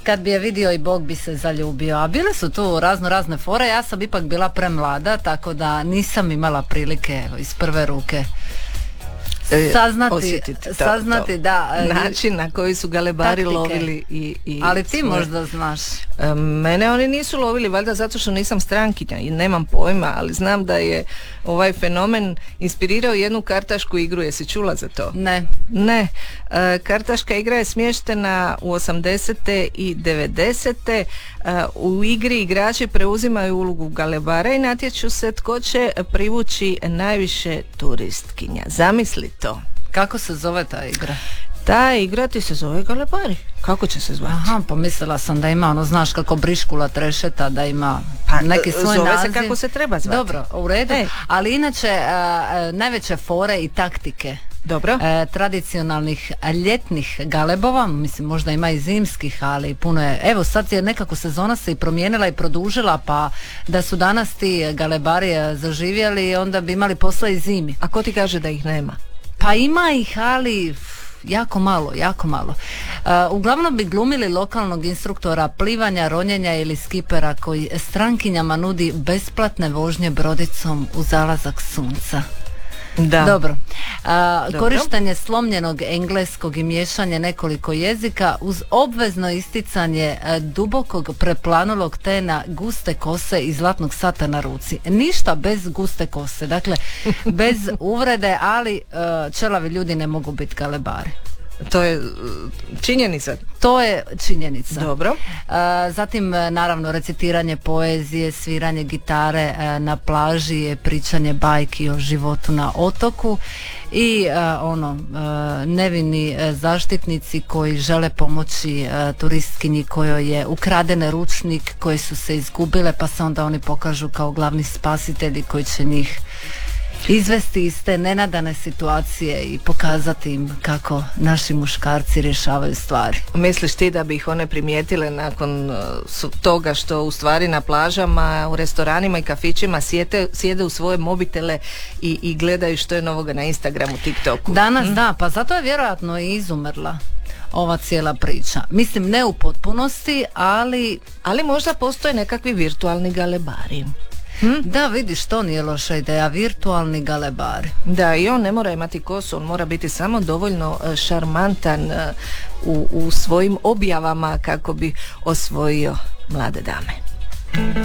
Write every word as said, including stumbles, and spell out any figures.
kad bi je vidio i Bog bi se zaljubio. A bile su tu razno razne fore, ja sam ipak bila premlada, tako da nisam imala prilike evo, iz prve ruke saznati, to, saznati to. da način na koji su galebari taktike. lovili i, i ali ti svoje... možda znaš. E, mene oni nisu lovili, valjda zato što nisam strankinja i nemam pojma, ali znam da je ovaj fenomen inspirirao jednu kartašku igru. Jesi čula za to? Ne. Ne. E, kartaška igra je smještena u osamdesete i devedesete. E, u igri igrači preuzimaju ulogu galebara i natječu se tko će privući najviše turistkinja. Zamisli to. Kako se zove ta igra? Ta igra ti se zove galebari. Kako će se zvati? Aha, pomislila sam da ima, ono, znaš kako Briškula Trešeta, da ima pa, neki svoj zove naziv. se kako se treba zvati. Dobro, u redu. E. Ali inače, a, najveće fore i taktike Dobro. E, tradicionalnih ljetnih galebova, mislim možda ima i zimskih, ali puno je, evo sad je nekako sezona se i promijenila i produžila, pa da su danas ti galebari zaživjeli, onda bi imali posla i zimi. A ko ti kaže da ih nema? Pa ima ih, ali jako malo, jako malo. Uh, uglavnom bi glumili lokalnog instruktora plivanja, ronjenja ili skipera koji strankinjama nudi besplatne vožnje brodicom u zalazak sunca. Da. Dobro. A, Dobro. Korištenje slomljenog engleskog i miješanje nekoliko jezika uz obvezno isticanje a, dubokog preplanulog tena, guste kose i zlatnog sata na ruci. Ništa bez guste kose. Dakle, bez uvrede, ali a, čelavi ljudi ne mogu biti galebari. To je činjenica. To je činjenica. Dobro. Zatim naravno recitiranje poezije, sviranje gitare na plaži, pričanje bajki o životu na otoku i ono nevini zaštitnici koji žele pomoći turistkinji kojoj je ukraden ručnik, koji su se izgubile, pa se onda oni pokažu kao glavni spasitelji koji će njih izvesti iz te nenadane situacije i pokazati im kako naši muškarci rješavaju stvari. Misliš ti da bi ih one primijetile nakon uh, toga što u stvari na plažama, u restoranima i kafićima sjede, sjede u svoje mobitele i, i gledaju što je novoga na Instagramu, TikToku? Danas hm? da, pa zato je vjerojatno i izumrla ova cijela priča. Mislim, ne u potpunosti, ali... Ali možda postoje nekakvi virtualni galebari. Hmm? Da, vidiš, to nije loša ideja, virtualni galebari. Da, i on ne mora imati kosu, on mora biti samo dovoljno šarmantan u, u svojim objavama kako bi osvojio mlade dame.